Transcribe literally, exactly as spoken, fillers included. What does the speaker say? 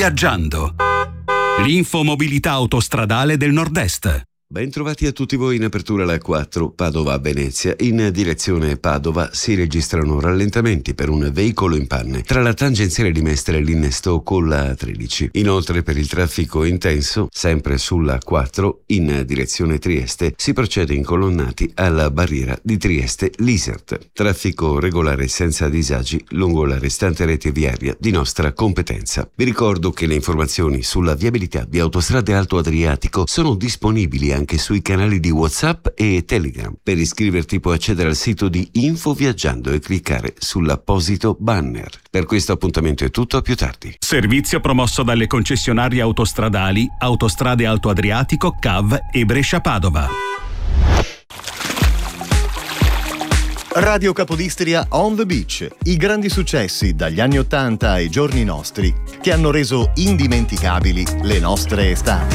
Viaggiando. L'infomobilità autostradale del Nord-Est. Bentrovati a tutti voi in apertura la quattro Padova-Venezia. In direzione Padova si registrano rallentamenti per un veicolo in panne tra la tangenziale di Mestre e l'innesto con la A tredici. Inoltre per il traffico intenso, sempre sulla quattro in direzione Trieste, si procede incolonnati alla barriera di Trieste-Lisert. Traffico regolare senza disagi lungo la restante rete viaria di nostra competenza. Vi ricordo che le informazioni sulla viabilità di Autostrade Alto Adriatico sono disponibili anche anche sui canali di WhatsApp e Telegram. Per iscriverti puoi accedere al sito di Info Viaggiando e cliccare sull'apposito banner. Per questo appuntamento è tutto, a più tardi. Servizio promosso dalle concessionarie autostradali Autostrade Alto Adriatico, C A V e Brescia-Padova. Radio Capodistria On the Beach, i grandi successi dagli anni ottanta ai giorni nostri che hanno reso indimenticabili le nostre estati.